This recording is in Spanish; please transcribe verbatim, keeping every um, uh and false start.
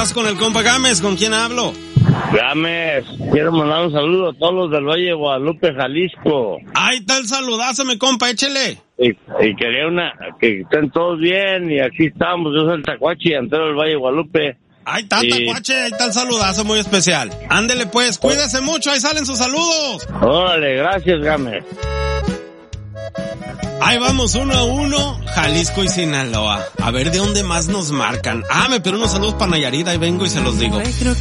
estás con el compa Gámez? ¿Con quién hablo? Gámez, quiero mandar un saludo a todos los del Valle de Guadalupe, Jalisco. Ay, tal saludazo, mi compa, échele. Y, y quería una, que estén todos bien, y aquí estamos, yo soy el Tacuachi, entero del Valle de Guadalupe. Ahí está, y... Tacuache, ahí está el saludazo muy especial. Ándele pues, cuídese mucho, ahí salen sus saludos. Órale, gracias, Gámez. Ahí vamos uno a uno, Jalisco y Sinaloa. A ver de dónde más nos marcan. Ah, me pero unos saludos para Nayarit, ahí vengo y se los digo. Creo